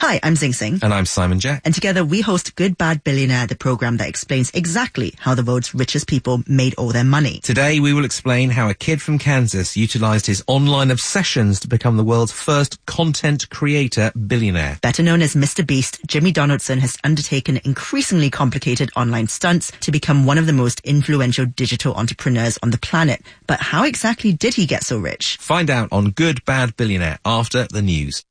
Hi, I'm Zing Sing. And I'm Simon Jack. And together we host Good Bad Billionaire, the program that explains exactly how the world's richest people made all their money. Today we will explain how a kid from Kansas utilized his online obsessions to become the world's first content creator billionaire. Better known as Mr. Beast, Jimmy Donaldson has undertaken increasingly complicated online stunts to become one of the most influential digital entrepreneurs on the planet. But how exactly did he get so rich? Find out on Good Bad Billionaire after the news.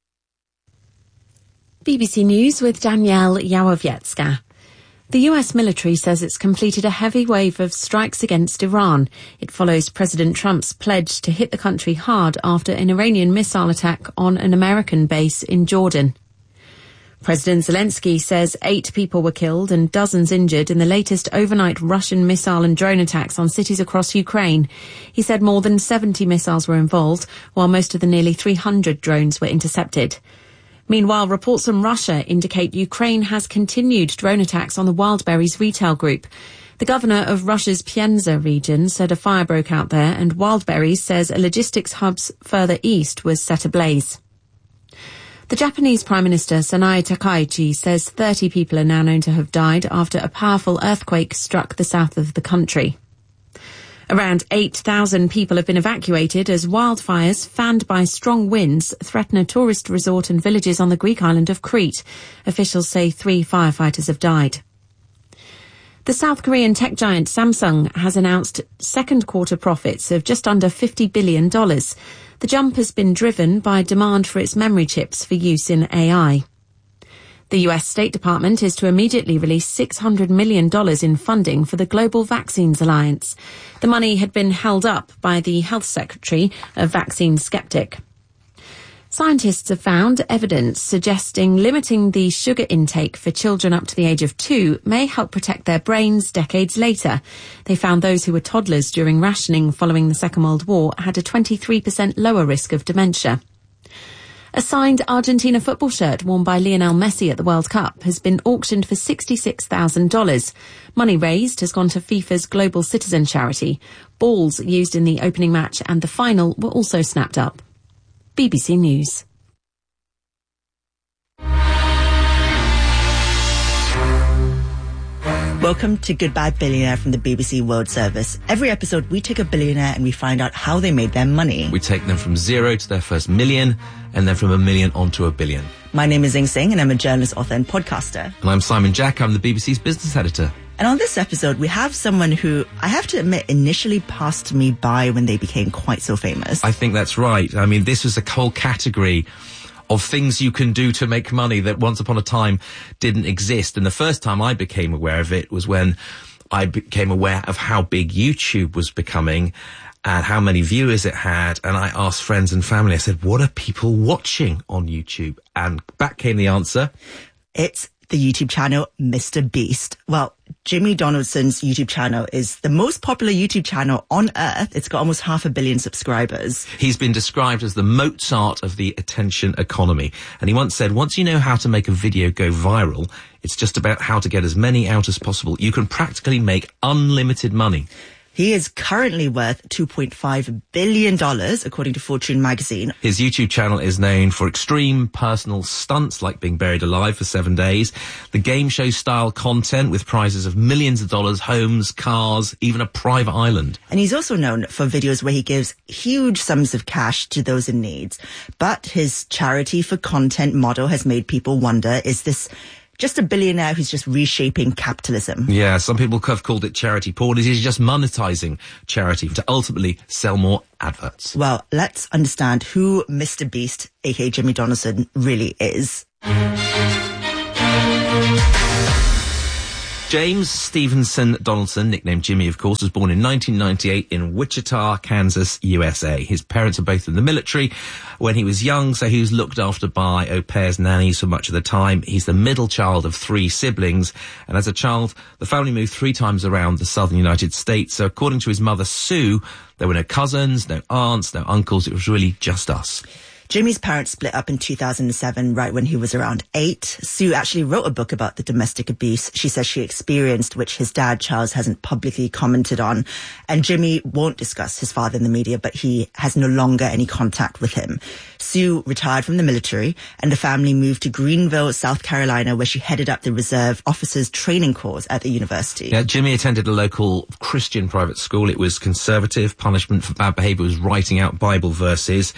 BBC News with Danielle Yawowiecka. The US military says it's completed a heavy wave of strikes against Iran. It follows President Trump's pledge to hit the country hard after an Iranian missile attack on an American base in Jordan. President Zelensky says 8 people were killed and dozens injured in the latest overnight Russian missile and drone attacks on cities across Ukraine. He said more than 70 missiles were involved, while most of the nearly 300 drones were intercepted. Meanwhile, reports from Russia indicate Ukraine has continued drone attacks on the Wildberries retail group. The governor of Russia's Penza region said a fire broke out there, and Wildberries says a logistics hub further east was set ablaze. The Japanese Prime Minister Sanae Takaichi says 30 people are now known to have died after a powerful earthquake struck the south of the country. Around 8,000 people have been evacuated as wildfires, fanned by strong winds, threaten a tourist resort and villages on the Greek island of Crete. Officials say 3 firefighters have died. The South Korean tech giant Samsung has announced second quarter profits of just under $50 billion. The jump has been driven by demand for its memory chips for use in AI. The US State Department is to immediately release $600 million in funding for the Global Vaccines Alliance. The money had been held up by the Health Secretary, a vaccine skeptic. Scientists have found evidence suggesting limiting the sugar intake for children up to the age of 2 may help protect their brains decades later. They found those who were toddlers during rationing following the Second World War had a 23% lower risk of dementia. A signed Argentina football shirt worn by Lionel Messi at the World Cup has been auctioned for $66,000. Money raised has gone to FIFA's Global Citizen charity. Balls used in the opening match and the final were also snapped up. BBC News. Welcome to Good Bad Billionaire from the BBC World Service. Every episode, we take a billionaire and we find out how they made their money. We take them from zero to their first million, and then from a million onto a billion. My name is Zing Sing, and I'm a journalist, author, and podcaster. And I'm Simon Jack. I'm the BBC's business editor. And on this episode, we have someone who, I have to admit, initially passed me by when they became quite so famous. I think that's right. I mean, this was a whole category of things you can do to make money that once upon a time didn't exist. And the first time I became aware of it was when I became aware of how big YouTube was becoming and how many viewers it had. And I asked friends and family, I said, what are people watching on YouTube? And back came the answer. It's the YouTube channel Mr. Beast. Well, Jimmy Donaldson's YouTube channel is the most popular YouTube channel on earth. It's got almost 500 million subscribers. He's been described as the Mozart of the attention economy. And he once said, once you know how to make a video go viral, it's just about how to get as many out as possible. You can practically make unlimited money. He is currently worth $2.5 billion, according to Fortune magazine. His YouTube channel is known for extreme personal stunts, like being buried alive for 7 days, the game show style content with prizes of millions of dollars, homes, cars, even a private island. And he's also known for videos where he gives huge sums of cash to those in need. But his charity for content model has made people wonder, is this just a billionaire who's just reshaping capitalism? Yeah, some people have called it charity porn. He's just monetizing charity to ultimately sell more adverts. Well, let's understand who Mr. Beast, aka Jimmy Donaldson, really is. James Stevenson Donaldson, nicknamed Jimmy, of course, was born in 1998 in Wichita, Kansas, USA. His parents are both in the military when he was young, so he was looked after by au pairs, nannies for much of the time. He's the middle child of 3 siblings, and as a child, the family moved 3 times around the southern United States. So according to his mother, Sue, there were no cousins, no aunts, no uncles. It was really just us. Jimmy's parents split up in 2007, right when he was around 8. Sue actually wrote a book about the domestic abuse she says she experienced, which his dad, Charles, hasn't publicly commented on. And Jimmy won't discuss his father in the media, but he has no longer any contact with him. Sue retired from the military, and the family moved to Greenville, South Carolina, where she headed up the Reserve Officers Training Course at the university. Yeah, Jimmy attended a local Christian private school. It was conservative. Punishment for bad behaviour was writing out Bible verses.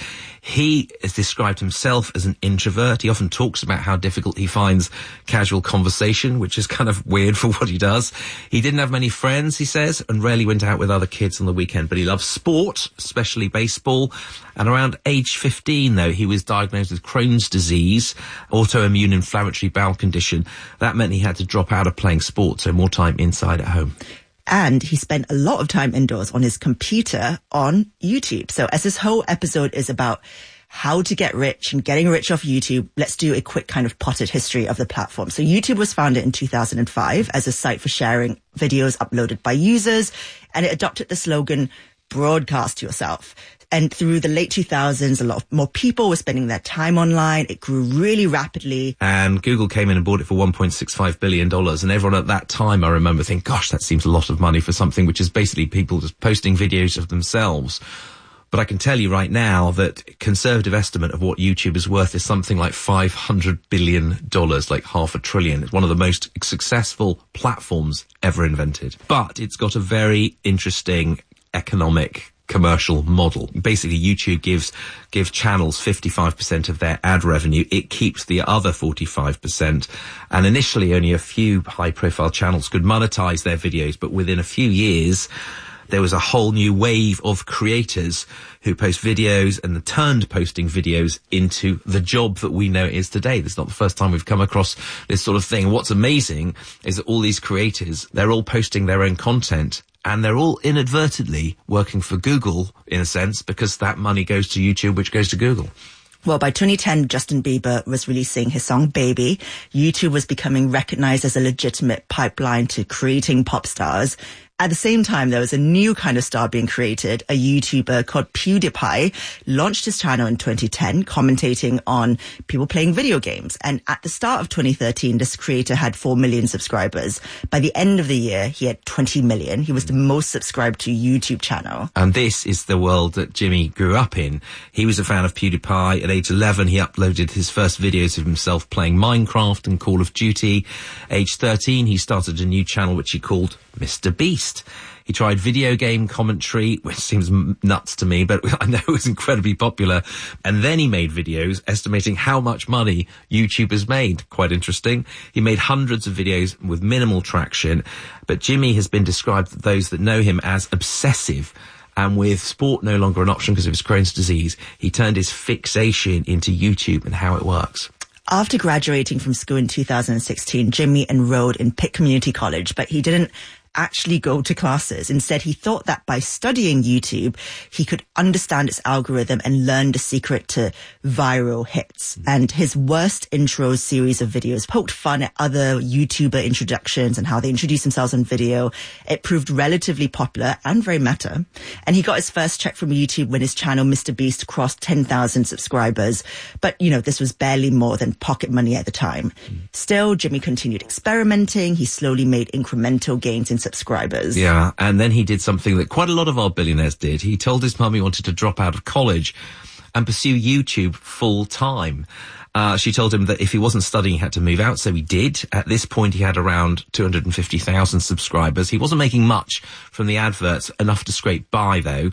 He has described himself as an introvert. He often talks about how difficult he finds casual conversation, which is kind of weird for what he does. He didn't have many friends, he says, and rarely went out with other kids on the weekend. But he loves sport, especially baseball. And around age 15, though, he was diagnosed with Crohn's disease, autoimmune inflammatory bowel condition. That meant he had to drop out of playing sport, so more time inside at home. And he spent a lot of time indoors on his computer on YouTube. So as this whole episode is about how to get rich and getting rich off YouTube, let's do a quick kind of potted history of the platform. So YouTube was founded in 2005 as a site for sharing videos uploaded by users, and it adopted the slogan, broadcast yourself. And through the late 2000s, a lot more people were spending their time online. It grew really rapidly. And Google came in and bought it for $1.65 billion. And everyone at that time, I remember thinking, gosh, that seems a lot of money for something which is basically people just posting videos of themselves. But I can tell you right now that conservative estimate of what YouTube is worth is something like $500 billion, like $500 billion. It's one of the most successful platforms ever invented. But it's got a very interesting economic commercial model. Basically, YouTube gives channels 55% of their ad revenue. It keeps the other 45%. And initially, only a few high-profile channels could monetize their videos. But within a few years, there was a whole new wave of creators who post videos and turned posting videos into the job that we know it is today. This is not the first time we've come across this sort of thing. What's amazing is that all these creators, they're all posting their own content, and they're all inadvertently working for Google, in a sense, because that money goes to YouTube, which goes to Google. Well, by 2010, Justin Bieber was releasing his song Baby. YouTube was becoming recognized as a legitimate pipeline to creating pop stars. At the same time, there was a new kind of star being created. A YouTuber called PewDiePie launched his channel in 2010, commentating on people playing video games. And at the start of 2013, this creator had 4 million subscribers. By the end of the year, he had 20 million. He was the most subscribed to YouTube channel. And this is the world that Jimmy grew up in. He was a fan of PewDiePie. At age 11, he uploaded his first videos of himself playing Minecraft and Call of Duty. Age 13, he started a new channel which he called Mr. Beast. He tried video game commentary, which seems nuts to me, but I know it was incredibly popular. And then he made videos estimating how much money YouTube has made. Quite interesting. He made hundreds of videos with minimal traction, but Jimmy has been described, those that know him, as obsessive. And with sport no longer an option because of his Crohn's disease, he turned his fixation into YouTube and how it works. After graduating from school in 2016, Jimmy enrolled in Pitt Community College, but he didn't actually go to classes. Instead, he thought that by studying YouTube, he could understand its algorithm and learn the secret to viral hits. And his Worst Intros series of videos poked fun at other YouTuber introductions and how they introduce themselves on video. It proved relatively popular and very meta. And he got his first check from YouTube when his channel, Mr. Beast, crossed 10,000 subscribers. But, this was barely more than pocket money at the time. Still, Jimmy continued experimenting. He slowly made incremental gains in subscribers. Yeah, and then he did something that quite a lot of our billionaires did. He told his mum he wanted to drop out of college and pursue YouTube full time. She told him that if he wasn't studying, he had to move out, so he did. At this point, he had around 250,000 subscribers. He wasn't making much from the adverts, enough to scrape by, though.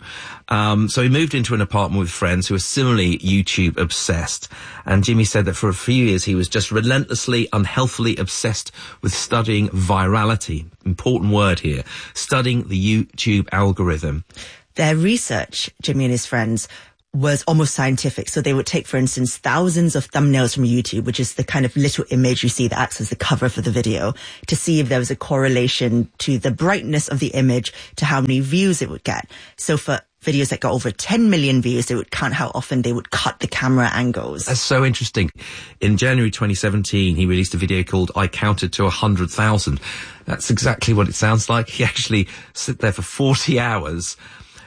So he moved into an apartment with friends who were similarly YouTube obsessed. And Jimmy said that for a few years, he was just relentlessly, unhealthily obsessed with studying virality. Important word here. Studying the YouTube algorithm. Their research, Jimmy and his friends, was almost scientific. So they would take, for instance, thousands of thumbnails from YouTube, which is the kind of little image you see that acts as the cover for the video, to see if there was a correlation to the brightness of the image to how many views it would get. So for videos that got over 10 million views, they would count how often they would cut the camera angles. That's so interesting. In January 2017, he released a video called I Counted to 100,000. That's exactly what it sounds like. He actually sit there for 40 hours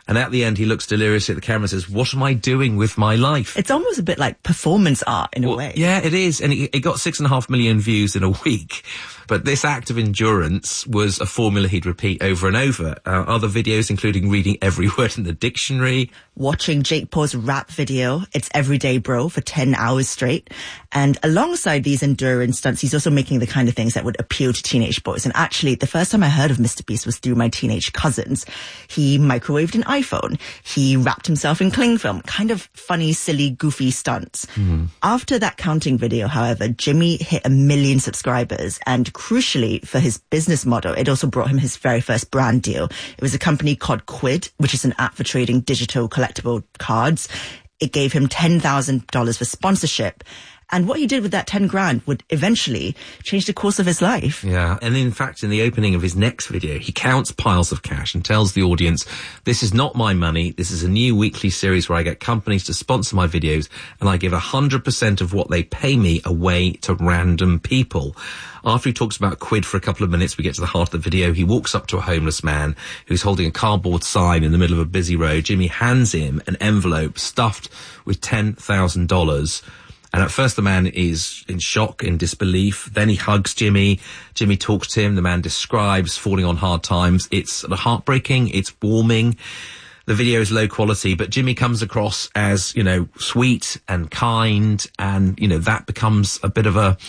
And at the end, he looks deliriously at the camera and says, what am I doing with my life? It's almost a bit like performance art in a way. Yeah, it is. And it got 6.5 million views in a week. But this act of endurance was a formula he'd repeat over and over. Other videos, including reading every word in the dictionary. Watching Jake Paul's rap video, It's Everyday Bro, for 10 hours straight. And alongside these endurance stunts, he's also making the kind of things that would appeal to teenage boys. And actually, the first time I heard of Mr. Beast was through my teenage cousins. He microwaved an iPhone. He wrapped himself in cling film. Kind of funny, silly, goofy stunts. After that counting video, however, Jimmy hit 1 million subscribers. And crucially, for his business model, it also brought him his very first brand deal. It was a company called Quid, which is an app for trading digital collectible cards. It gave him $10,000 for sponsorship. And what he did with that 10 grand would eventually change the course of his life. Yeah. And in fact, in the opening of his next video, he counts piles of cash and tells the audience, this is not my money. This is a new weekly series where I get companies to sponsor my videos and I give 100% of what they pay me away to random people. After he talks about Quid for a couple of minutes, we get to the heart of the video. He walks up to a homeless man who's holding a cardboard sign in the middle of a busy road. Jimmy hands him an envelope stuffed with $10,000. And at first the man is in shock, in disbelief. Then he hugs Jimmy. Jimmy talks to him. The man describes falling on hard times. It's heartbreaking. It's warming. The video is low quality, but Jimmy comes across as, sweet and kind. And, that becomes a bit of a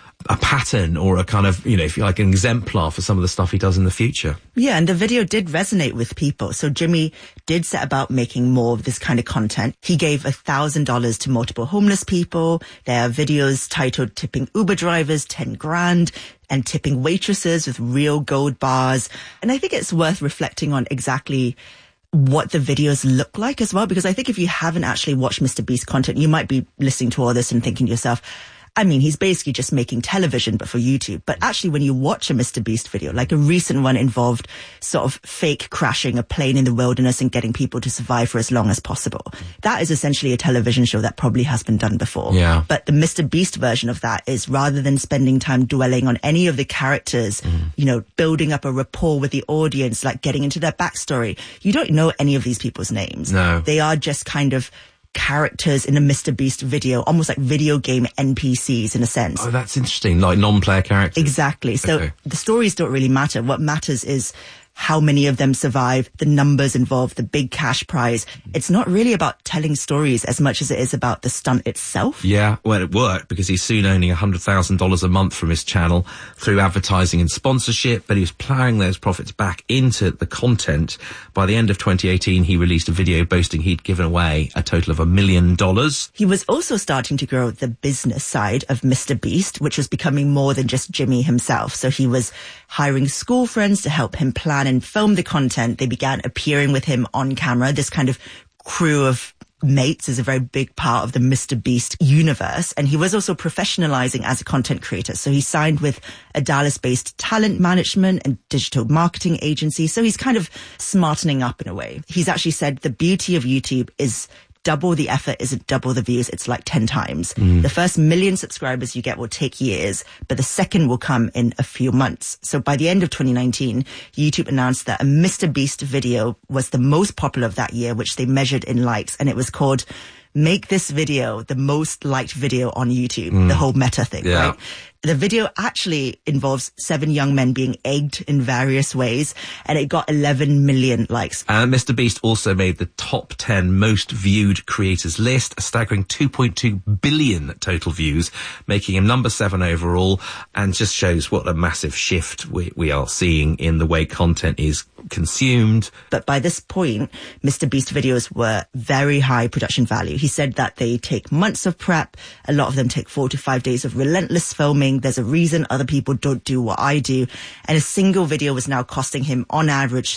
pattern or a kind of, if you like, an exemplar for some of the stuff he does in the future. Yeah, and the video did resonate with people. So Jimmy did set about making more of this kind of content. He gave $1,000 to multiple homeless people. There are videos titled Tipping Uber Drivers 10 grand and tipping waitresses with real gold bars. And I think it's worth reflecting on exactly what the videos look like as well, because I think if you haven't actually watched Mr. Beast content, you might be listening to all this and thinking to yourself, he's basically just making television, but for YouTube. But actually, when you watch a Mr. Beast video, like a recent one involved sort of fake crashing a plane in the wilderness and getting people to survive for as long as possible. That is essentially a television show that probably has been done before. Yeah. But the Mr. Beast version of that is, rather than spending time dwelling on any of the characters, building up a rapport with the audience, like getting into their backstory, you don't know any of these people's names. No. They are just kind of characters in a Mr. Beast video, almost like video game NPCs in a sense. Oh, that's interesting. Like non-player characters. Exactly. So The stories don't really matter. What matters is how many of them survive, the numbers involved, the big cash prize. It's not really about telling stories as much as it is about the stunt itself. Yeah, well, it worked because he's soon earning $100,000 a month from his channel through advertising and sponsorship, but he was ploughing those profits back into the content. By the end of 2018, he released a video boasting he'd given away a total of $1 million. He was also starting to grow the business side of Mr. Beast, which was becoming more than just Jimmy himself. So he was hiring school friends to help him plan and film the content. They began appearing with him on camera. This kind of crew of mates is a very big part of the Mr. Beast universe. And he was also professionalizing as a content creator. So he signed with a Dallas-based talent management and digital marketing agency. So he's kind of smartening up in a way. He's actually said the beauty of YouTube is double the effort isn't double the views. It's like 10 times. The first 1 million subscribers you get will take years, but the second will come in a few months. So by the end of 2019, YouTube announced that a Mr. Beast video was the most popular of that year, which they measured in likes, and it was called Make This Video the Most Liked Video on YouTube, the whole meta thing, right? The video actually involves 7 young men being egged in various ways, and it got 11 million likes. And Mr. Beast also made the top 10 most viewed creators list, a staggering 2.2 billion total views, making him number 7 overall, and just shows what a massive shift we are seeing in the way content is consumed. But by this point, Mr. Beast videos were very high production value. He said that they take months of prep. A lot of them take 4 to 5 days of relentless filming. There's a reason other people don't do what I do. And a single video was now costing him on average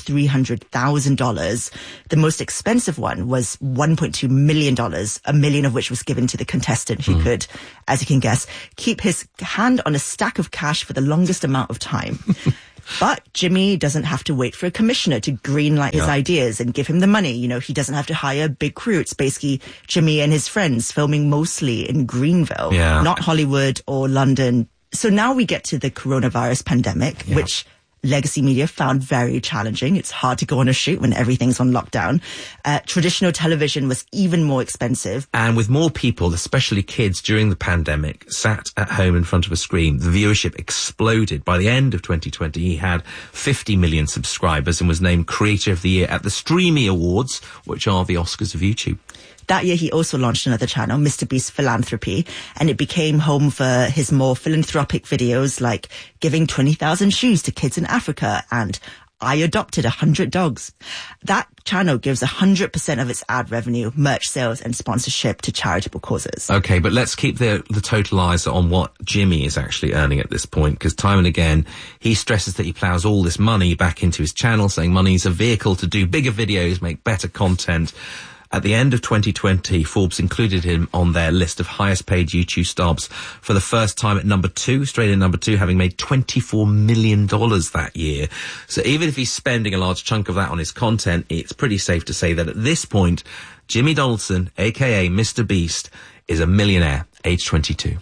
$300,000. The most expensive one was $1.2 million, $1 million of which was given to the contestant who could, as you can guess, keep his hand on a stack of cash for the longest amount of time. But Jimmy doesn't have to wait for a commissioner to greenlight his ideas and give him the money. He doesn't have to hire a big crew. It's basically Jimmy and his friends filming mostly in Greenville, not Hollywood or London. So now we get to the coronavirus pandemic, which legacy media found very challenging. It's hard to go on a shoot when everything's on lockdown. Traditional television was even more expensive. And with more people, especially kids during the pandemic, sat at home in front of a screen, the viewership exploded. By the end of 2020, he had 50 million subscribers and was named Creator of the Year at the Streamy Awards, which are the Oscars of YouTube. That year, he also launched another channel, Mr. Beast Philanthropy, and it became home for his more philanthropic videos like giving 20,000 shoes to kids in Africa and I adopted 100 dogs. That channel gives 100% of its ad revenue, merch sales and sponsorship to charitable causes. Okay, but let's keep the total eyes on what Jimmy is actually earning at this point, because time and again, he stresses that he plows all this money back into his channel, saying money's a vehicle to do bigger videos, make better content. At the end of 2020, Forbes included him on their list of highest paid YouTube stars for the first time at number 2, Australian number 2, having made $24 million that year. So even if he's spending a large chunk of that on his content, it's pretty safe to say that at this point, Jimmy Donaldson, aka Mr. Beast, is a millionaire, age 22.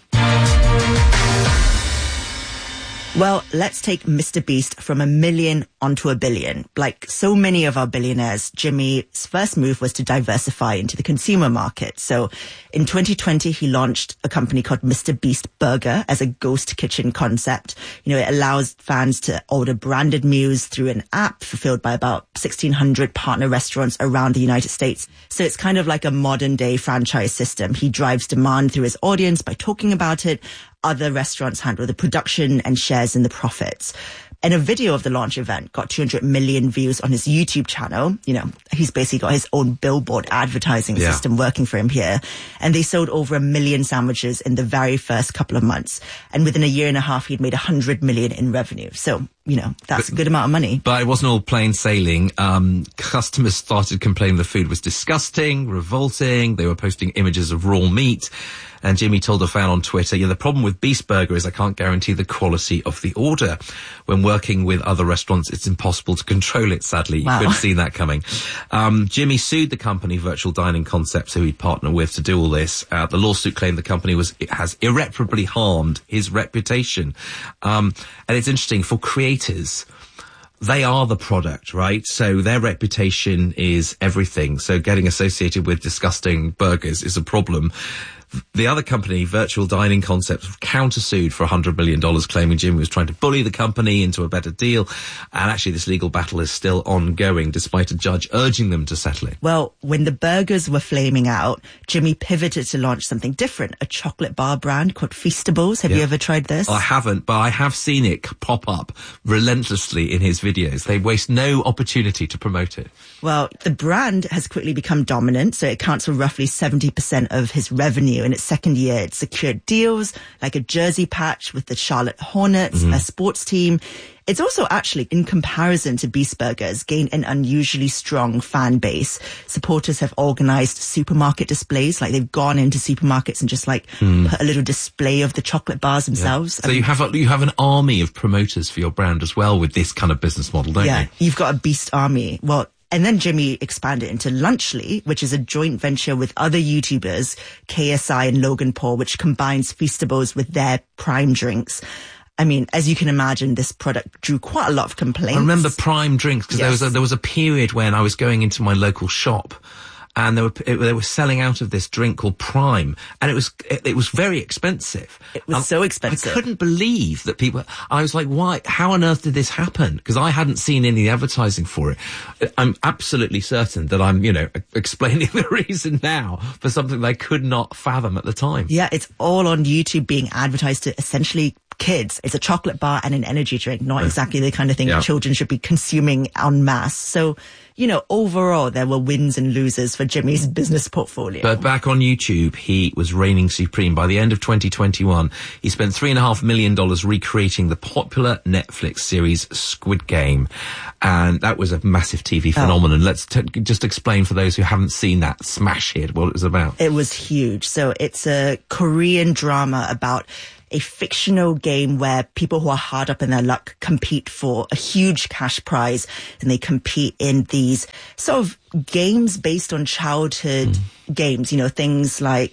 Well, let's take Mr. Beast from $1 million onto $1 billion. Like so many of our billionaires, Jimmy's first move was to diversify into the consumer market. So in 2020, he launched a company called Mr. Beast Burger as a ghost kitchen concept. You know, it allows fans to order branded meals through an app fulfilled by about 1,600 partner restaurants around the United States. So it's kind of like a modern day franchise system. He drives demand through his audience by talking about it. Other restaurants handle the production and shares in the profits. And a video of the launch event got 200 million views on his YouTube channel. You know, he's basically got his own billboard advertising system working for him here. And they sold over 1 million sandwiches in the very first couple of months. And within a year and a half, he'd made 100 million in revenue. So, you know, that's a good amount of money. But it wasn't all plain sailing. Customers started complaining the food was disgusting, revolting. They were posting images of raw meat. And Jimmy told a fan on Twitter, the problem with Beast Burger is I can't guarantee the quality of the order. When working with other restaurants, it's impossible to control it, sadly. You could have seen that coming. Jimmy sued the company, Virtual Dining Concepts, who he'd partnered with to do all this. The lawsuit claimed the company has irreparably harmed his reputation. And it's interesting, for creators, they are the product, right? So their reputation is everything. So getting associated with disgusting burgers is a problem. The other company, Virtual Dining Concepts, countersued for $100 million, claiming Jimmy was trying to bully the company into a better deal. And actually, this legal battle is still ongoing, despite a judge urging them to settle it. Well, when the burgers were flaming out, Jimmy pivoted to launch something different, a chocolate bar brand called Feastables. Have you ever tried this? I haven't, but I have seen it pop up relentlessly in his videos. They waste no opportunity to promote it. Well, the brand has quickly become dominant, so it accounts for roughly 70% of his revenue. In its second year, it secured deals like a jersey patch with the Charlotte Hornets, a sports team. It's also actually, in comparison to Beast Burgers, gained an unusually strong fan base. Supporters have organized supermarket displays, like they've gone into supermarkets and just like put a little display of the chocolate bars themselves. So you have an army of promoters for your brand as well with this kind of business model, don't you? Yeah, you've got a Beast army. Well, and then Jimmy expanded into Lunchly, which is a joint venture with other YouTubers, KSI and Logan Paul, which combines Feastables with their Prime drinks. I mean, as you can imagine, this product drew quite a lot of complaints. I remember Prime drinks because there was a period when I was going into my local shop and they were selling out of this drink called Prime, and it was very expensive. It was so expensive. I couldn't believe that people. I was like, why? How on earth did this happen? Because I hadn't seen any advertising for it. I'm absolutely certain that I'm, explaining the reason now for something that I could not fathom at the time. Yeah, it's all on YouTube being advertised to essentially kids. It's a chocolate bar and an energy drink, not exactly the kind of thing children should be consuming en masse. So, overall, there were wins and losers for Jimmy's business portfolio. But back on YouTube, he was reigning supreme. By the end of 2021, he spent $3.5 million recreating the popular Netflix series Squid Game. And that was a massive TV phenomenon. Let's just explain for those who haven't seen that smash hit what it was about. It was huge. So it's a Korean drama about a fictional game where people who are hard up in their luck compete for a huge cash prize, and they compete in these sort of games based on childhood games, things like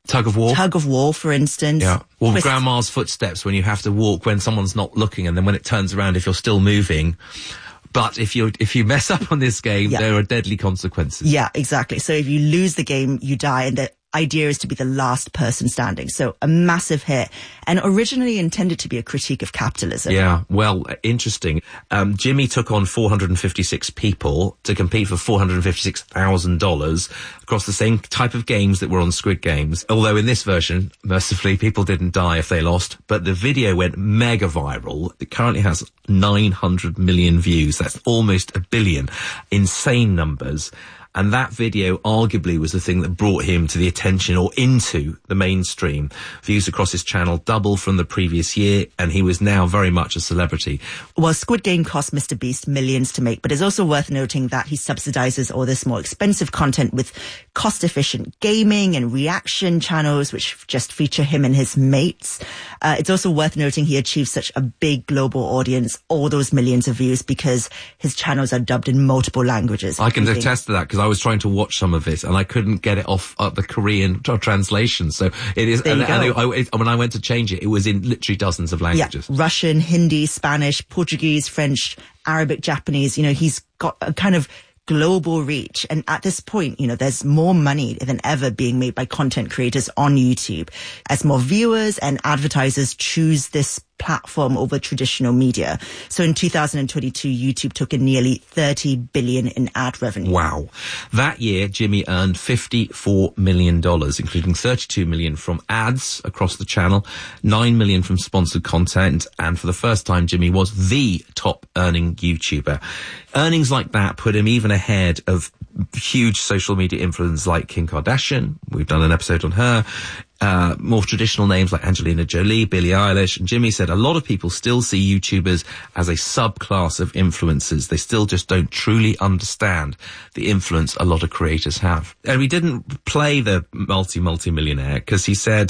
Tug of war? Tug of war, for instance. Yeah. Or grandma's footsteps, when you have to walk when someone's not looking, and then when it turns around, if you're still moving. But if you mess up on this game, there are deadly consequences. Yeah, exactly. So if you lose the game, you die, and the idea is to be the last person standing. So a massive hit, and originally intended to be a critique of capitalism. Yeah, well, interesting. Jimmy took on 456 people to compete for $456,000 across the same type of games that were on Squid Games. Although in this version, mercifully, people didn't die if they lost, but the video went mega viral. It currently has 900 million views. That's almost 1 billion. Insane numbers. And that video arguably was the thing that brought him to the attention or into the mainstream. Views across his channel doubled from the previous year, and he was now very much a celebrity. Well, Squid Game cost Mr. Beast millions to make, but it's also worth noting that he subsidizes all this more expensive content with cost-efficient gaming and reaction channels, which just feature him and his mates. It's also worth noting he achieved such a big global audience, all those millions of views, because his channels are dubbed in multiple languages. I can attest to that, because I was trying to watch some of it and I couldn't get it off the Korean translation. So it is, when I went to change it, it was in literally dozens of languages. Yeah, Russian, Hindi, Spanish, Portuguese, French, Arabic, Japanese. You know, he's got a kind of global reach. And at this point, you know, there's more money than ever being made by content creators on YouTube as more viewers and advertisers choose this platform over traditional media. So in 2022, YouTube took in nearly $30 billion in ad revenue. Wow. That year, Jimmy earned $54 million, including $32 million from ads across the channel, $9 million from sponsored content, and for the first time, Jimmy was the top earning YouTuber. Earnings like that put him even ahead of huge social media influencers like Kim Kardashian. We've done an episode on her. More traditional names like Angelina Jolie, Billie Eilish. And Jimmy said a lot of people still see YouTubers as a subclass of influencers. They still just don't truly understand the influence a lot of creators have. And we didn't play the multi-millionaire because he said,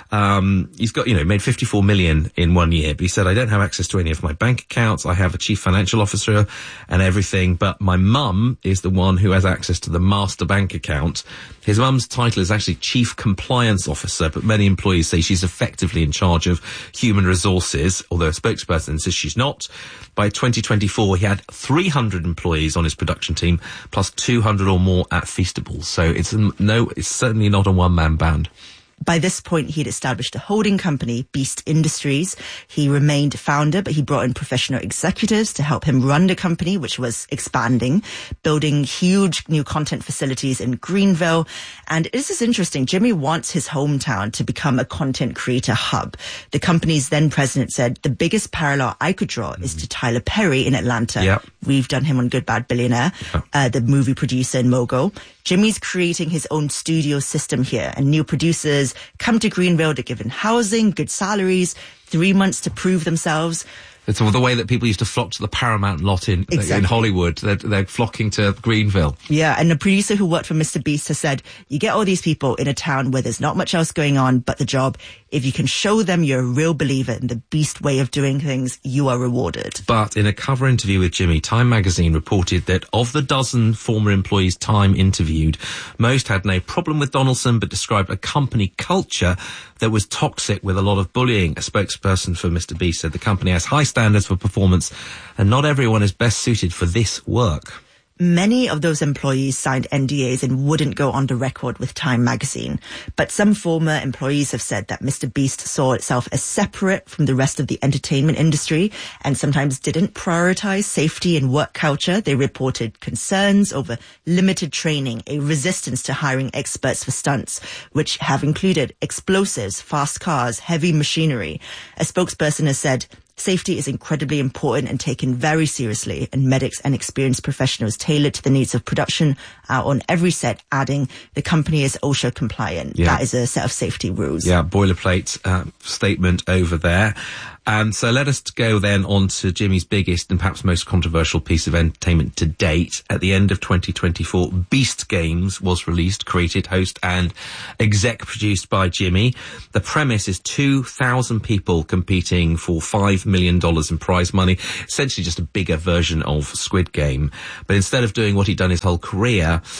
he's got, made 54 million in 1 year, but he said, I don't have access to any of my bank accounts. I have a chief financial officer and everything, but my mum is the one who has access to the master bank account. His mum's title is actually chief compliance officer, but many employees say she's effectively in charge of human resources, although a spokesperson insists she's not. By 2024, he had 300 employees on his production team, plus 200 or more at Feastables. So it's certainly not a one-man band. By this point, he'd established a holding company, Beast Industries. He remained founder, but he brought in professional executives to help him run the company, which was expanding, building huge new content facilities in Greenville. And this is interesting. Jimmy wants his hometown to become a content creator hub. The company's then president said, the biggest parallel I could draw is to Tyler Perry in Atlanta. Yep. We've done him on Good Bad Billionaire, the movie producer and mogul. Jimmy's creating his own studio system here, and new producers come to Greenville to give in housing, good salaries, 3 months to prove themselves. It's the way that people used to flock to the Paramount lot in Hollywood. They're flocking to Greenville. Yeah, and the producer who worked for Mr. Beast has said, you get all these people in a town where there's not much else going on but the job. If you can show them you're a real believer in the Beast way of doing things, you are rewarded. But in a cover interview with Jimmy, Time magazine reported that of the dozen former employees Time interviewed, most had no problem with Donaldson, but described a company culture that was toxic with a lot of bullying. A spokesperson for Mr. Beast said the company has high standards for performance and not everyone is best suited for this work. Many of those employees signed NDAs and wouldn't go on the record with Time magazine. But some former employees have said that Mr. Beast saw itself as separate from the rest of the entertainment industry and sometimes didn't prioritize safety and work culture. They reported concerns over limited training, a resistance to hiring experts for stunts, which have included explosives, fast cars, heavy machinery. A spokesperson has said, safety is incredibly important and taken very seriously, and medics and experienced professionals tailored to the needs of production are on every set, adding the company is OSHA compliant. Yeah. That is a set of safety rules. Yeah, boilerplate statement over there. And so let us go then on to Jimmy's biggest and perhaps most controversial piece of entertainment to date. At the end of 2024, Beast Games was released, created, hosted and exec produced by Jimmy. The premise is 2,000 people competing for $5 million in prize money, essentially just a bigger version of Squid Game. But instead of doing what he'd done his whole career,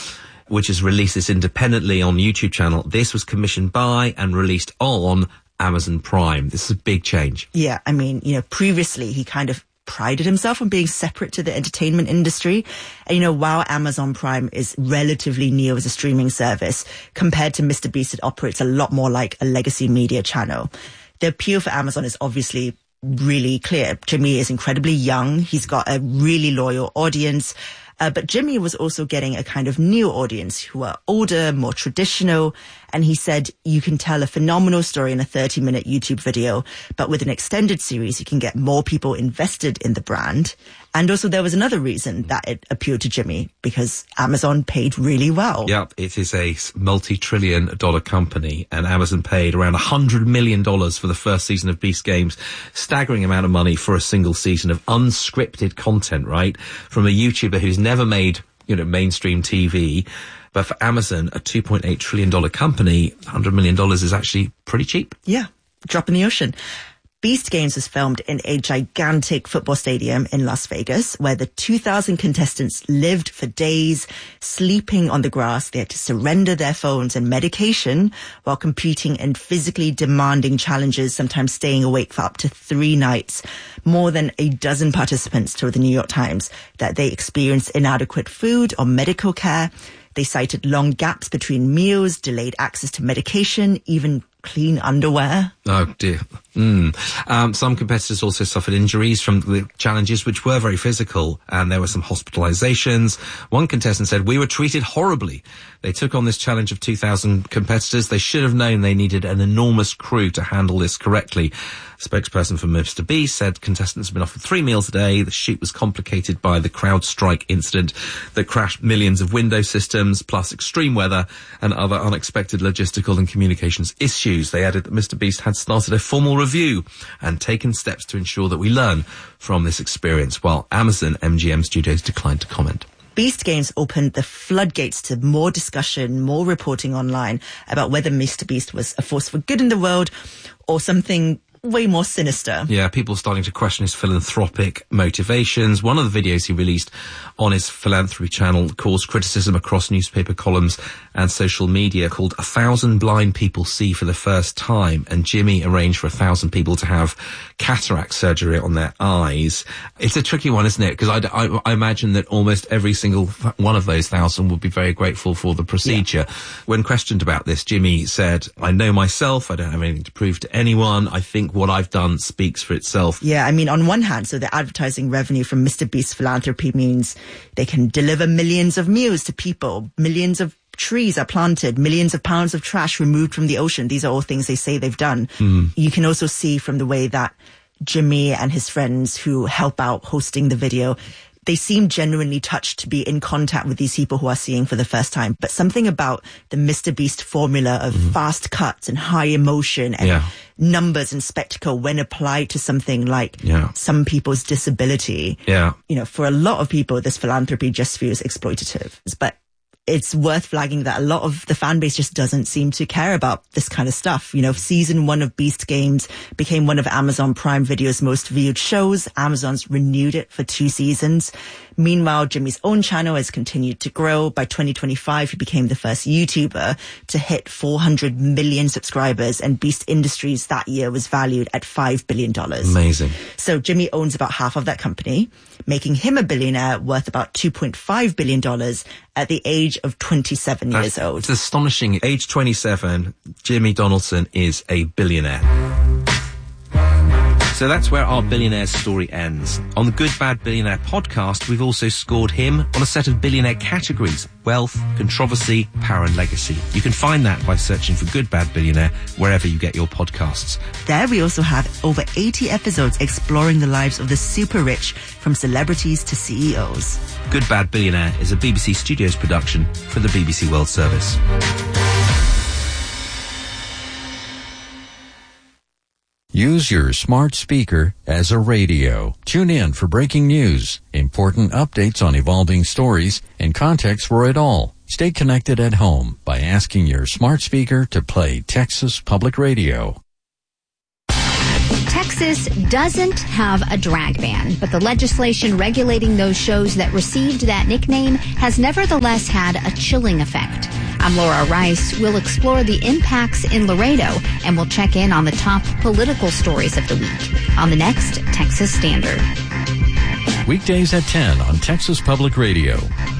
which has released this independently on YouTube channel. This was commissioned by and released on Amazon Prime. This is a big change. Yeah, I mean, previously he kind of prided himself on being separate to the entertainment industry. And, while Amazon Prime is relatively new as a streaming service, compared to MrBeast, it operates a lot more like a legacy media channel. The appeal for Amazon is obviously really clear. Jimmy is incredibly young. He's got a really loyal audience. But Jimmy was also getting a kind of new audience who are older, more traditional. And he said, you can tell a phenomenal story in a 30-minute YouTube video, but with an extended series, you can get more people invested in the brand. And also there was another reason that it appealed to Jimmy, because Amazon paid really well. Yep, it is a multi-trillion-dollar company, and Amazon paid around $100 million for the first season of Beast Games. Staggering amount of money for a single season of unscripted content, right? From a YouTuber who's never made, mainstream TV. But for Amazon, a $2.8 trillion company, $100 million is actually pretty cheap. Yeah, drop in the ocean. Beast Games was filmed in a gigantic football stadium in Las Vegas, where the 2,000 contestants lived for days, sleeping on the grass. They had to surrender their phones and medication while competing in physically demanding challenges, sometimes staying awake for up to 3 nights. More than a dozen participants told the New York Times that they experienced inadequate food or medical care. They cited long gaps between meals, delayed access to medication, even clean underwear. Oh dear. Some competitors also suffered injuries from the challenges, which were very physical, and there were some hospitalizations. One contestant said, "We were treated horribly. They took on this challenge of 2,000 competitors. They should have known they needed an enormous crew to handle this correctly." A spokesperson for MrBeast said contestants have been offered 3 meals a day. The shoot was complicated by the CrowdStrike incident that crashed millions of Windows systems, plus extreme weather and other unexpected logistical and communications issues. They added that MrBeast had started a formal review and taken steps to ensure that we learn from this experience, while Amazon MGM Studios declined to comment. Beast Games opened the floodgates to more discussion, more reporting online about whether MrBeast was a force for good in the world or something way more sinister. Yeah, people starting to question his philanthropic motivations. One of the videos he released on his philanthropy channel caused criticism across newspaper columns and social media, called 1,000 Blind People See for the First Time, and Jimmy arranged for 1,000 people to have cataract surgery on their eyes. It's a tricky one, isn't it? Because I imagine that almost every single one of those 1,000 would be very grateful for the procedure. Yeah. When questioned about this, Jimmy said, "I know myself. I don't have anything to prove to anyone. I think what I've done speaks for itself." Yeah, I mean, on one hand, so the advertising revenue from MrBeast's philanthropy means they can deliver millions of meals to people, millions of trees are planted, millions of pounds of trash removed from the ocean. These are all things they say they've done. You can also see from the way that Jimmy and his friends who help out hosting the video, they seem genuinely touched to be in contact with these people who are seeing for the first time. But something about the MrBeast formula of fast cuts and high emotion and numbers and spectacle when applied to something like some people's disability. For a lot of people, this philanthropy just feels exploitative. But it's worth flagging that a lot of the fan base just doesn't seem to care about this kind of stuff. Season 1 of Beast Games became one of Amazon Prime Video's most viewed shows. Amazon's renewed it for 2 seasons. Meanwhile, Jimmy's own channel has continued to grow. By 2025, he became the first YouTuber to hit 400 million subscribers, and Beast Industries that year was valued at $5 billion. Amazing. So Jimmy owns about half of that company, making him a billionaire worth about $2.5 billion at the age of 27 years old. It's astonishing. Age 27, Jimmy Donaldson is a billionaire. So that's where our billionaire story ends. On the Good Bad Billionaire podcast, we've also scored him on a set of billionaire categories: wealth, controversy, power and legacy. You can find that by searching for Good Bad Billionaire wherever you get your podcasts. There we also have over 80 episodes exploring the lives of the super rich, from celebrities to CEOs. Good Bad Billionaire is a BBC Studios production for the BBC World Service. Use your smart speaker as a radio. Tune in for breaking news, important updates on evolving stories, and context for it all. Stay connected at home by asking your smart speaker to play Texas Public Radio. Texas doesn't have a drag ban, but the legislation regulating those shows that received that nickname has nevertheless had a chilling effect. I'm Laura Rice. We'll explore the impacts in Laredo, and we'll check in on the top political stories of the week on the next Texas Standard. Weekdays at 10 on Texas Public Radio.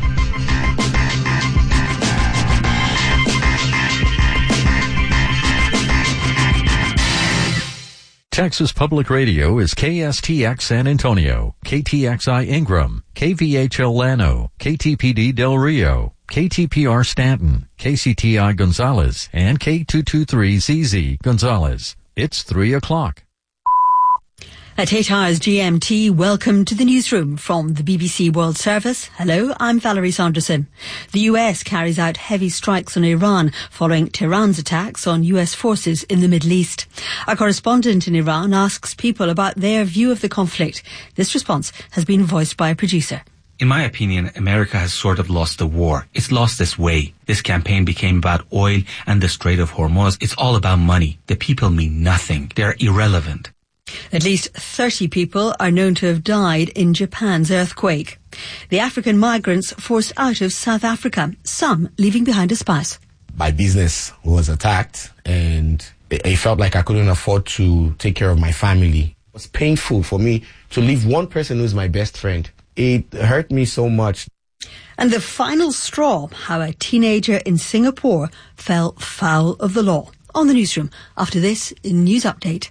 Texas Public Radio is KSTX San Antonio, KTXI Ingram, KVHL Llano, KTPD Del Rio, KTPR Stanton, KCTI Gonzales, and K223ZZ Gonzales. It's 3 o'clock. At 8 hours GMT, welcome to the newsroom from the BBC World Service. Hello, I'm Valerie Sanderson. The US carries out heavy strikes on Iran following Tehran's attacks on US forces in the Middle East. Our correspondent in Iran asks people about their view of the conflict. This response has been voiced by a producer. In my opinion, America has sort of lost the war. It's lost its way. This campaign became about oil and the Strait of Hormuz. It's all about money. The people mean nothing. They're irrelevant. At least 30 people are known to have died in Japan's earthquake. The African migrants forced out of South Africa, some leaving behind a spouse. My business was attacked and it felt like I couldn't afford to take care of my family. It was painful for me to leave one person who's my best friend. It hurt me so much. And the final straw, how a teenager in Singapore fell foul of the law. On the newsroom, after this News Update.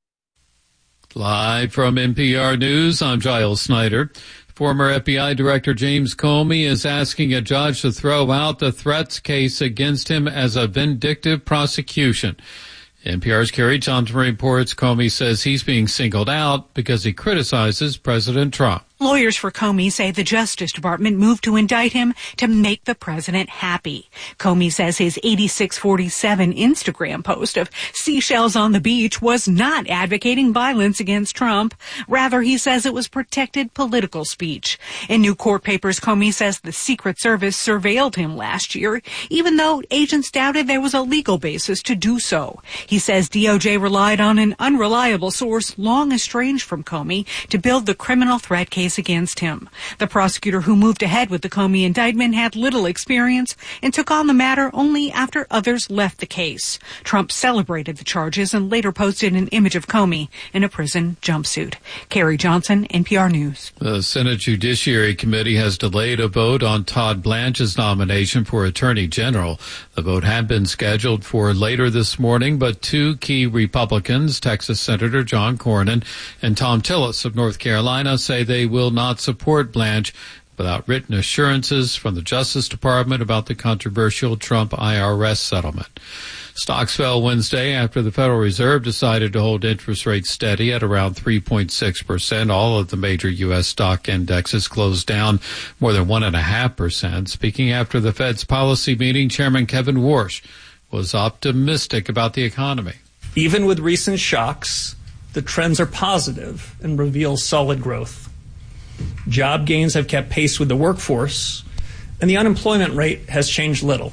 Live from NPR News, I'm Giles Snyder. Former FBI Director James Comey is asking a judge to throw out the threats case against him as a vindictive prosecution. NPR's Carrie Johnson reports Comey says he's being singled out because he criticizes President Trump. Lawyers for Comey say the Justice Department moved to indict him to make the president happy. Comey says his 8647 Instagram post of seashells on the beach was not advocating violence against Trump. Rather, he says it was protected political speech. In new court papers, Comey says the Secret Service surveilled him last year, even though agents doubted there was a legal basis to do so. He says DOJ relied on an unreliable source long estranged from Comey to build the criminal threat case against him. The prosecutor who moved ahead with the Comey indictment had little experience and took on the matter only after others left the case. Trump celebrated the charges and later posted an image of Comey in a prison jumpsuit. Carrie Johnson, NPR News. The Senate Judiciary Committee has delayed a vote on Todd Blanche's nomination for Attorney General. The vote had been scheduled for later this morning, but two key Republicans, Texas Senator John Cornyn and Tom Tillis of North Carolina, say they will not support Blanche without written assurances from the Justice Department about the controversial Trump IRS settlement. Stocks fell Wednesday after the Federal Reserve decided to hold interest rates steady at around 3.6%. All of the major U.S. stock indexes closed down more than 1.5%. Speaking after the Fed's policy meeting, Chairman Kevin Warsh was optimistic about the economy. Even with recent shocks, the trends are positive and reveal solid growth. Job gains have kept pace with the workforce, and the unemployment rate has changed little.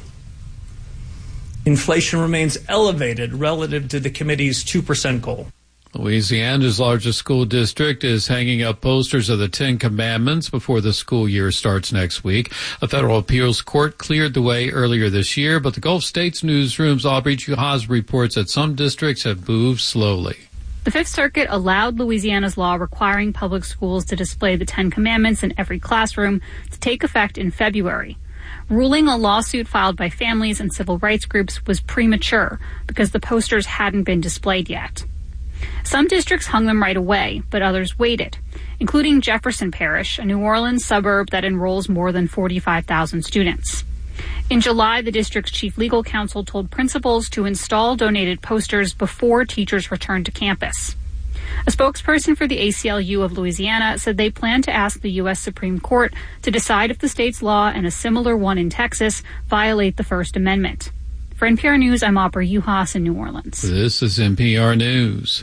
Inflation remains elevated relative to the committee's 2% goal. Louisiana's largest school district is hanging up posters of the Ten Commandments before the school year starts next week. A federal appeals court cleared the way earlier this year, but the Gulf States Newsroom's Aubrey Juhaz reports that some districts have moved slowly. The Fifth Circuit allowed Louisiana's law requiring public schools to display the Ten Commandments in every classroom to take effect in February. Ruling a lawsuit filed by families and civil rights groups was premature because the posters hadn't been displayed yet. Some districts hung them right away, but others waited, including Jefferson Parish, a New Orleans suburb that enrolls more than 45,000 students. In July, the district's chief legal counsel told principals to install donated posters before teachers returned to campus. A spokesperson for the ACLU of Louisiana said they plan to ask the U.S. Supreme Court to decide if the state's law and a similar one in Texas violate the First Amendment. For NPR News, I'm Aubrey Juhas in New Orleans. This is NPR News.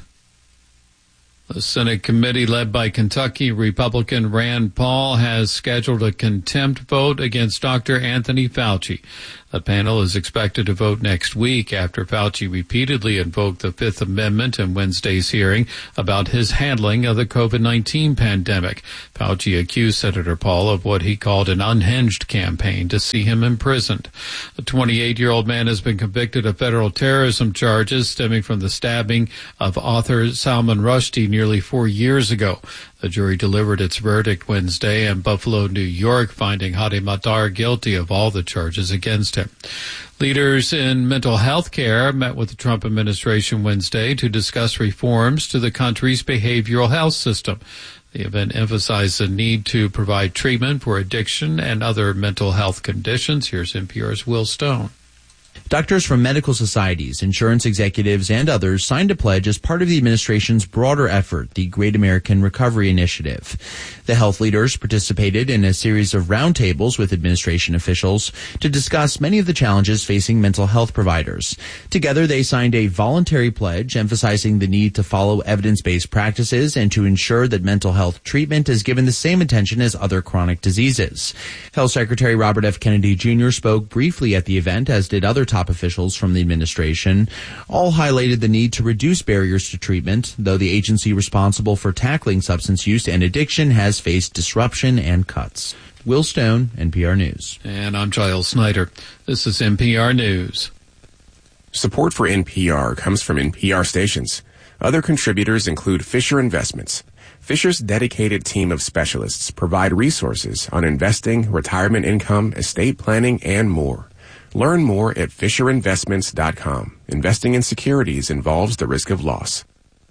The Senate committee led by Kentucky Republican Rand Paul has scheduled a contempt vote against Dr. Anthony Fauci. The panel is expected to vote next week after Fauci repeatedly invoked the Fifth Amendment in Wednesday's hearing about his handling of the COVID-19 pandemic. Fauci accused Senator Paul of what he called an unhinged campaign to see him imprisoned. A 28-year-old man has been convicted of federal terrorism charges stemming from the stabbing of author Salman Rushdie nearly 4 years ago. The jury delivered its verdict Wednesday in Buffalo, New York, finding Hadi Matar guilty of all the charges against him. Leaders in mental health care met with the Trump administration Wednesday to discuss reforms to the country's behavioral health system. The event emphasized the need to provide treatment for addiction and other mental health conditions. Here's NPR's Will Stone. Doctors from medical societies, insurance executives, and others signed a pledge as part of the administration's broader effort, the Great American Recovery Initiative. The health leaders participated in a series of roundtables with administration officials to discuss many of the challenges facing mental health providers. Together, they signed a voluntary pledge emphasizing the need to follow evidence-based practices and to ensure that mental health treatment is given the same attention as other chronic diseases. Health Secretary Robert F. Kennedy Jr. spoke briefly at the event, as did other top officials from the administration. All highlighted the need to reduce barriers to treatment, though the agency responsible for tackling substance use and addiction has faced disruption and cuts. Will Stone, NPR News. And I'm Giles Snyder. This is NPR News. Support for NPR comes from NPR stations. Other contributors include Fisher Investments. Fisher's dedicated team of specialists provide resources on investing, retirement income, estate planning, and more. Learn more at FisherInvestments.com. Investing in securities involves the risk of loss.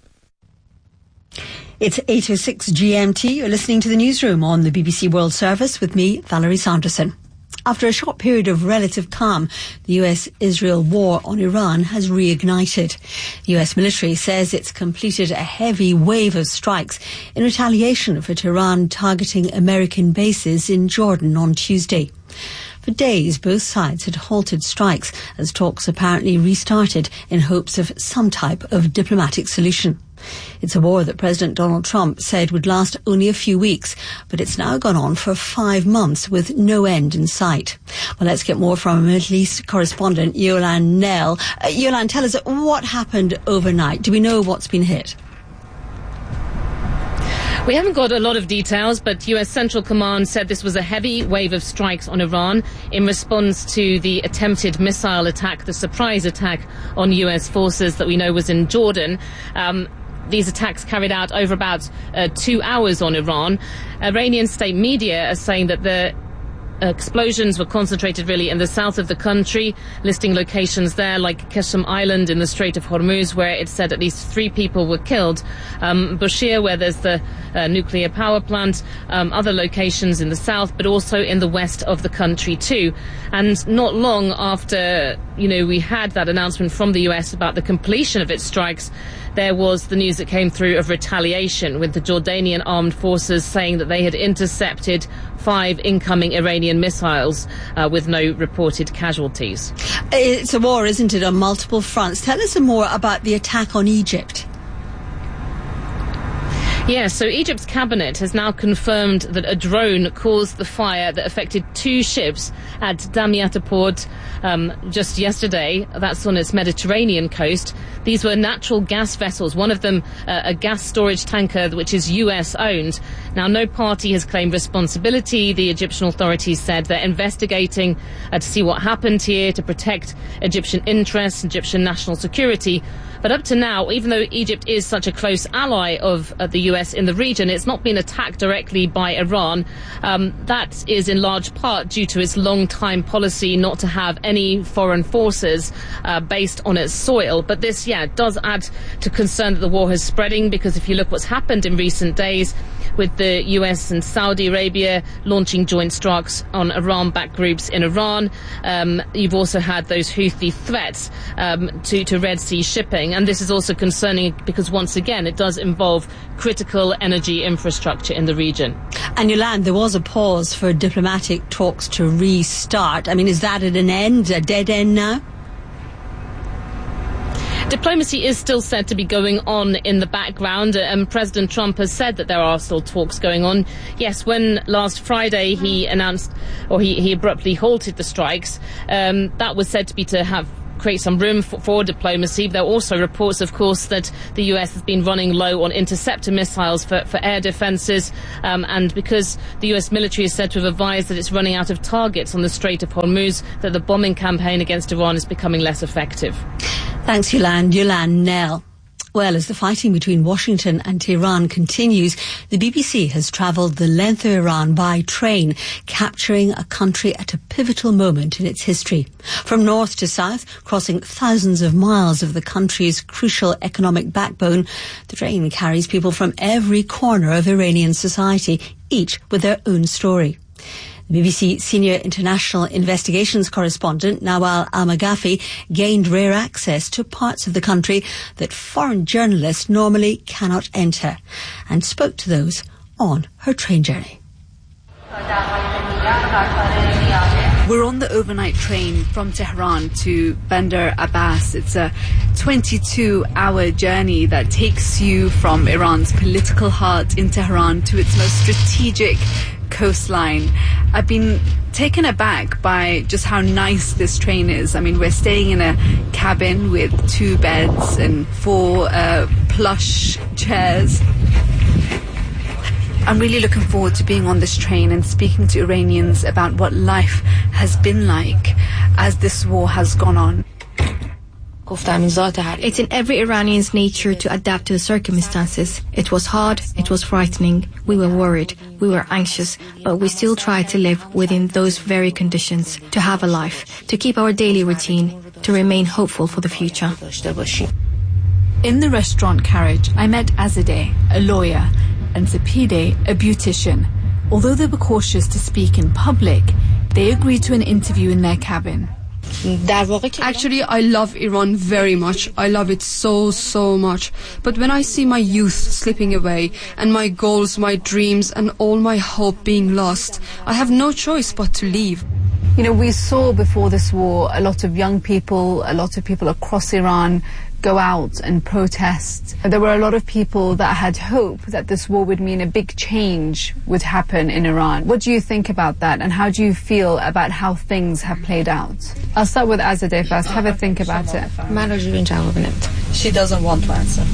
It's 8:06 GMT. You're listening to the newsroom on the BBC World Service with me, Valerie Sanderson. After a short period of relative calm, the US-Israel war on Iran has reignited. The US military says it's completed a heavy wave of strikes in retaliation for Tehran targeting American bases in Jordan on Tuesday. For days, both sides had halted strikes as talks apparently restarted in hopes of some type of diplomatic solution. It's a war that President Donald Trump said would last only a few weeks, but it's now gone on for 5 months with no end in sight. Well, let's get more from Middle East correspondent Yolan Nell. Yolan, tell us what happened overnight. Do we know what's been hit? We haven't got a lot of details, but US Central Command said this was a heavy wave of strikes on Iran in response to the attempted missile attack, the surprise attack on US forces that we know was in Jordan. These attacks carried out over about 2 hours on Iran. Iranian state media are saying that the explosions were concentrated really in the south of the country, listing locations there like Qeshm Island in the Strait of Hormuz, where it said at least 3 people were killed. Bushehr, where there's the nuclear power plant, other locations in the south, but also in the west of the country too. And not long after, we had that announcement from the US about the completion of its strikes, there was the news that came through of retaliation, with the Jordanian armed forces saying that they had intercepted 5 incoming Iranian missiles with no reported casualties. It's a war, isn't it, on multiple fronts. Tell us some more about the attack on Egypt. Yes, so Egypt's cabinet has now confirmed that a drone caused the fire that affected 2 ships at Damietta port just yesterday. That's on its Mediterranean coast. These were natural gas vessels, one of them a gas storage tanker which is US owned. Now, no party has claimed responsibility. The Egyptian authorities said they're investigating to see what happened here, to protect Egyptian interests, Egyptian national security. But up to now, even though Egypt is such a close ally of the US in the region, it's not been attacked directly by Iran. That is in large part due to its long-time policy not to have any foreign forces based on its soil. But this, does add to concern that the war is spreading, because if you look what's happened in recent days with the US and Saudi Arabia launching joint strikes on Iran-backed groups in Iran, you've also had those Houthi threats to Red Sea shipping. And this is also concerning because, once again, it does involve critical energy infrastructure in the region. And Yolande, there was a pause for diplomatic talks to restart. I mean, is that at an end, a dead end now? Diplomacy is still said to be going on in the background, and President Trump has said that there are still talks going on. Yes, when last Friday he announced, or he abruptly halted the strikes, that was said to be to create some room for diplomacy. There are also reports, of course, that the US has been running low on interceptor missiles for air defences, and because the US military is said to have advised that it's running out of targets on the Strait of Hormuz, that the bombing campaign against Iran is becoming less effective. Thanks, Yolande Nell. Well, as the fighting between Washington and Tehran continues, the BBC has travelled the length of Iran by train, capturing a country at a pivotal moment in its history. From north to south, crossing thousands of miles of the country's crucial economic backbone, the train carries people from every corner of Iranian society, each with their own story. The BBC senior international investigations correspondent Nawal Al-Maghafi gained rare access to parts of the country that foreign journalists normally cannot enter, and spoke to those on her train journey. We're on the overnight train from Tehran to Bandar Abbas. It's a 22-hour journey that takes you from Iran's political heart in Tehran to its most strategic coastline. I've been taken aback by just how nice this train is. I mean, we're staying in a cabin with 2 beds and 4 plush chairs. I'm really looking forward to being on this train and speaking to Iranians about what life has been like as this war has gone on. It's in every Iranian's nature to adapt to the circumstances. It was hard, it was frightening, we were worried, we were anxious, but we still tried to live within those very conditions, to have a life, to keep our daily routine, to remain hopeful for the future. In the restaurant carriage, I met Azadeh, a lawyer, and Zapide, a beautician. Although they were cautious to speak in public, they agreed to an interview in their cabin. Actually, I love Iran very much. I love it so much. But when I see my youth slipping away, and my goals, my dreams, and all my hope being lost, I have no choice but to leave. You know, we saw before this war a lot of young people, a lot of people across Iran go out and protest. There were a lot of people that had hope that this war would mean a big change would happen in Iran. What do you think about that, and how do you feel about how things have played out? I'll start with Azadeh first. Have a think about it. She doesn't want to answer.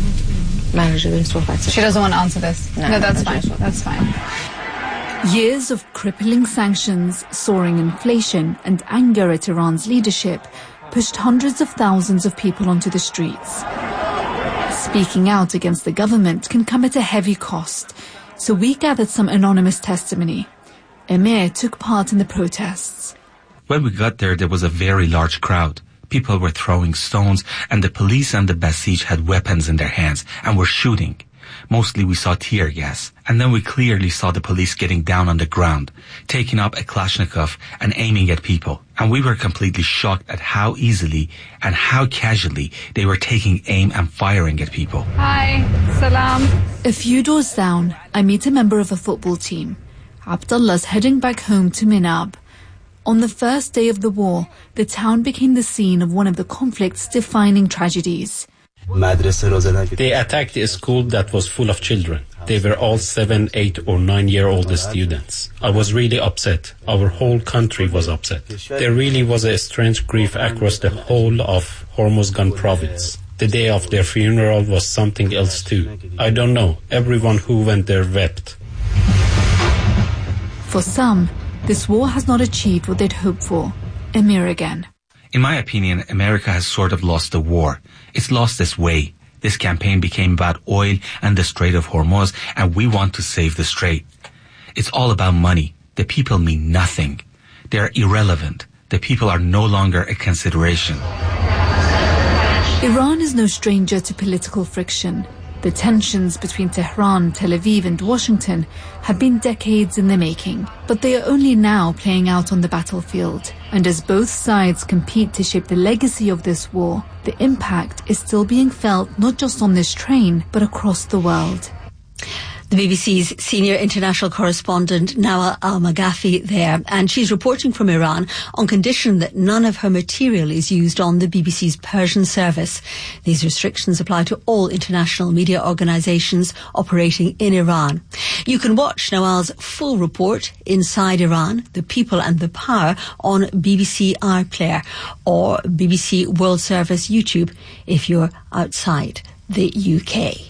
She doesn't want to answer this? No, that's fine. That's fine. Years of crippling sanctions, soaring inflation, and anger at Iran's leadership pushed hundreds of thousands of people onto the streets. Speaking out against the government can come at a heavy cost, so we gathered some anonymous testimony. Emir took part in the protests. When we got there was a very large crowd. People were throwing stones, and the police and the Basij had weapons in their hands and were shooting. Mostly we saw tear gas, and then we clearly saw the police getting down on the ground, taking up a Kalashnikov and aiming at people. And we were completely shocked at how easily and how casually they were taking aim and firing at people. Hi, salam. A few doors down, I meet a member of a football team. Abdullah's heading back home to Minab. On the first day of the war, the town became the scene of one of the conflict's defining tragedies. They attacked a school that was full of children. They were all 7, 8 or 9-year-old students. I was really upset. Our whole country was upset. There really was a strange grief across the whole of Hormozgan province. The day of their funeral was something else too. I don't know. Everyone who went there wept. For some, this war has not achieved what they'd hoped for. Emir again. In my opinion, America has sort of lost the war. It's lost its way. This campaign became about oil and the Strait of Hormuz, and we want to save the strait. It's all about money. The people mean nothing. They're irrelevant. The people are no longer a consideration. Iran is no stranger to political friction. The tensions between Tehran, Tel Aviv and Washington have been decades in the making, but they are only now playing out on the battlefield. And as both sides compete to shape the legacy of this war, the impact is still being felt not just on this train, but across the world. The BBC's senior international correspondent Nawal Al-Maghafi there, and she's reporting from Iran on condition that none of her material is used on the BBC's Persian service. These restrictions apply to all international media organisations operating in Iran. You can watch Nawal's full report, Inside Iran, the People and the Power, on BBC iPlayer or BBC World Service YouTube if you're outside the UK.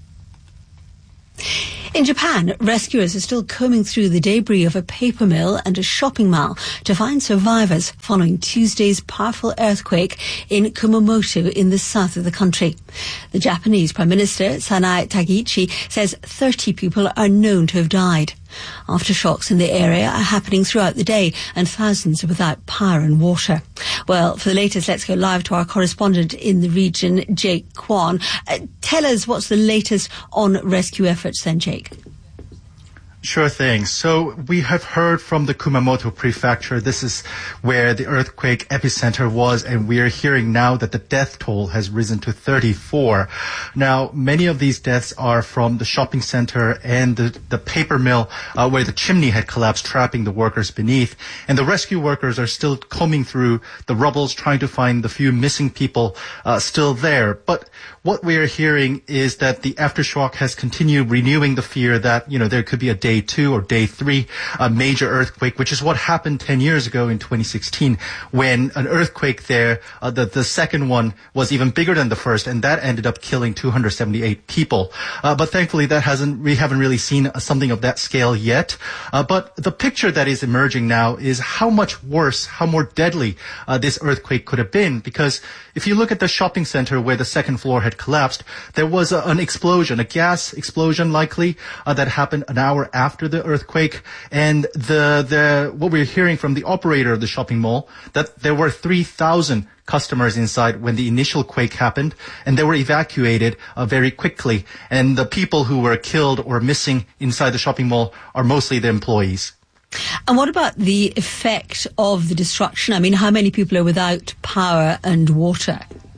In Japan, rescuers are still combing through the debris of a paper mill and a shopping mall to find survivors following Tuesday's powerful earthquake in Kumamoto in the south of the country. The Japanese Prime Minister, Sanae Takaichi, says 30 people are known to have died. Aftershocks in the area are happening throughout the day and thousands are without power and water. Well, for the latest, let's go live to our correspondent in the region, Jake Kwan. Tell us what's the latest on rescue efforts then, Jake. Sure thing. So we have heard from the Kumamoto prefecture. This is where the earthquake epicenter was, and we are hearing now that the death toll has risen to 34. Now, many of these deaths are from the shopping center and the paper mill where the chimney had collapsed, trapping the workers beneath. And the rescue workers are still combing through the rubbles, trying to find the few missing people still there. But what we are hearing is that the aftershock has continued renewing the fear that, there could be a day 2 or day 3 major earthquake, which is what happened 10 years ago in 2016 when an earthquake there, the second one was even bigger than the first, and that ended up killing 278 people. But thankfully we haven't really seen something of that scale yet. But the picture that is emerging now is how much worse, how more deadly this earthquake could have been, because if you look at the shopping center where the second floor had collapsed, there was an explosion, a gas explosion likely, that happened an hour after the earthquake. And what we're hearing from the operator of the shopping mall, that there were 3,000 customers inside when the initial quake happened, and they were evacuated very quickly. And the people who were killed or missing inside the shopping mall are mostly the employees. And what about the effect of the destruction? I mean, how many people are without power and water?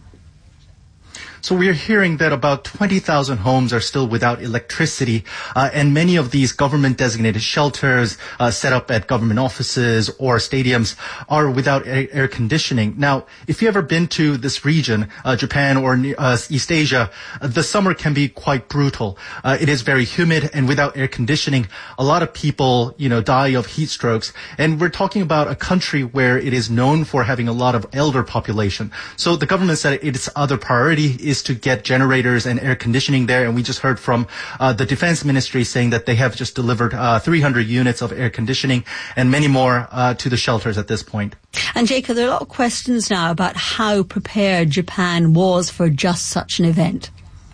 So we're hearing that about 20,000 homes are still without electricity, and many of these government-designated shelters set up at government offices or stadiums are without air conditioning. Now, if you've ever been to this region, Japan or East Asia, the summer can be quite brutal. It is very humid, and without air conditioning, a lot of people, die of heat strokes. And we're talking about a country where it is known for having a lot of elder population. So the government said its other priority is to get generators and air conditioning there. And we just heard from the Defense Ministry saying that they have just delivered 300 units of air conditioning and many more to the shelters at this point. And Jacob, there are a lot of questions now about how prepared Japan was for just such an event.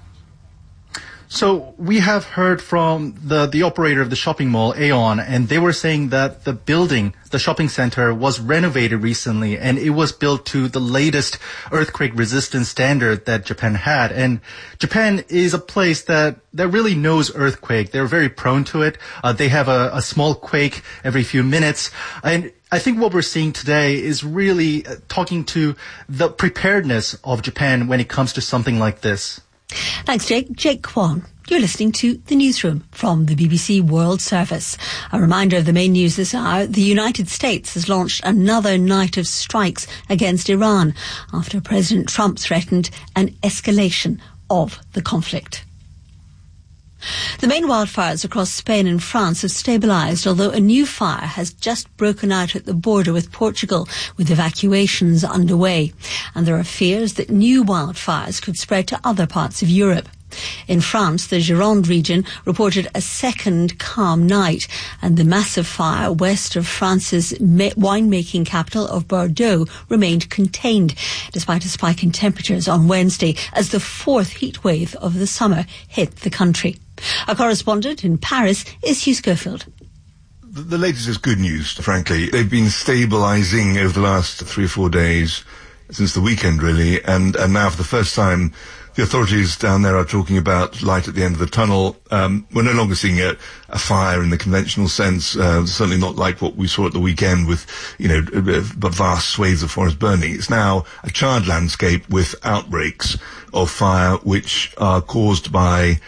So we have heard from the operator of the shopping mall, Aeon, and they were saying that the building, the shopping center, was renovated recently, and it was built to the latest earthquake resistance standard that Japan had. And Japan is a place that really knows earthquake. They're very prone to it. They have a small quake every few minutes. And I think what we're seeing today is really talking to the preparedness of Japan when it comes to something like this. Thanks, Jake. Jake Kwan. You're listening to The Newsroom from the BBC World Service. A reminder of the main news this hour. The United States has launched another night of strikes against Iran after President Trump threatened an escalation of the conflict. The main wildfires across Spain and France have stabilised, although a new fire has just broken out at the border with Portugal, with evacuations underway. And there are fears that new wildfires could spread to other parts of Europe. In France, the Gironde region reported a second calm night, and the massive fire west of France's winemaking capital of Bordeaux remained contained, despite a spike in temperatures on Wednesday as the fourth heat wave of the summer hit the country. Our correspondent in Paris is Hugh Schofield. The latest is good news, frankly. They've been stabilising over the last 3 or 4 days, since the weekend really, and now for the first time the authorities down there are talking about light at the end of the tunnel. We're no longer seeing a fire in the conventional sense, certainly not like what we saw at the weekend with, vast swathes of forest burning. It's now a charred landscape with outbreaks of fire which are caused by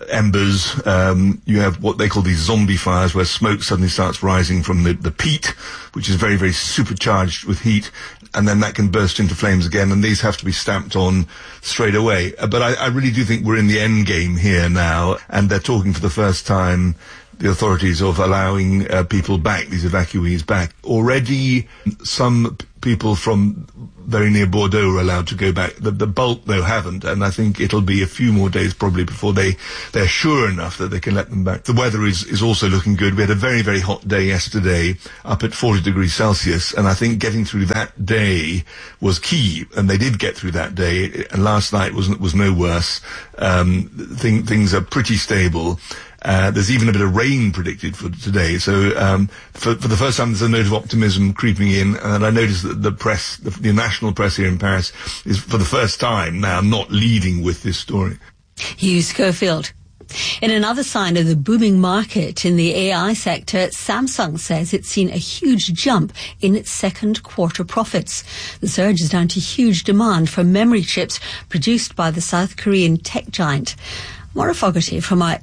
embers. You have what they call these zombie fires, where smoke suddenly starts rising from the peat, which is very, very supercharged with heat, and then that can burst into flames again, and these have to be stamped on straight away. But I really do think we're in the end game here now, and they're talking for the first time, the authorities, of allowing people back, these evacuees back. Already, some people from very near Bordeaux are allowed to go back. The bulk, though, haven't, and I think it'll be a few more days probably before they're sure enough that they can let them back. The weather is also looking good. We had a very, very hot day yesterday, up at 40 degrees Celsius, and I think getting through that day was key, and they did get through that day, and last night was no worse. Things are pretty stable. There's even a bit of rain predicted for today. So, for the first time, there's a note of optimism creeping in. And I noticed that the national press here in Paris is, for the first time now, not leading with this story. Hugh Schofield. In another sign of the booming market in the AI sector, Samsung says it's seen a huge jump in its second quarter profits. The surge is down to huge demand for memory chips produced by the South Korean tech giant. Maura Fogarty from our